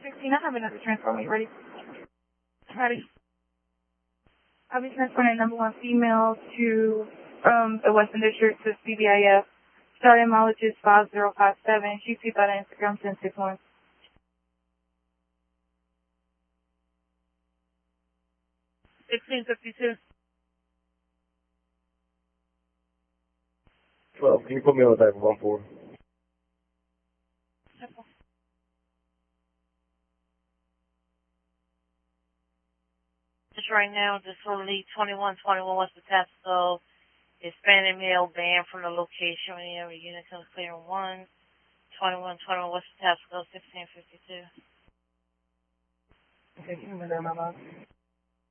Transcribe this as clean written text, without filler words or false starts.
16, I have another transfer when you're ready. Ready. I'll be transferring a number 1 female to the Western District to CBIF. Starting mileage is 5057. She's see by the Instagram 1061. $16.52. 12. Can you put me on the type of 1-4? Just right now, just for lead 2121 West Patapsco, Hispanic male banned from the location when the area unit comes clear on 2121 West Patapsco, 1652. Okay, give me that, my love.